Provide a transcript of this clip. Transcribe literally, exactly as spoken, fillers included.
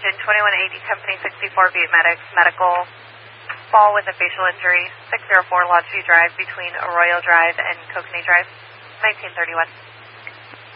Citation twenty-one eighty, Company sixty-four, Butte Medics, medical, fall with a facial injury, six oh four Lodgeview Drive between Arroyo Drive and Kokanee Drive, nineteen thirty-one.